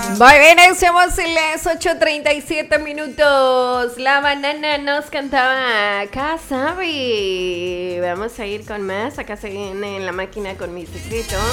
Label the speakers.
Speaker 1: Muy bien, somos las 8:37 minutos. La banana nos cantaba Casabi. Vamos a ir con más. Acá se viene en la máquina con mi secreto.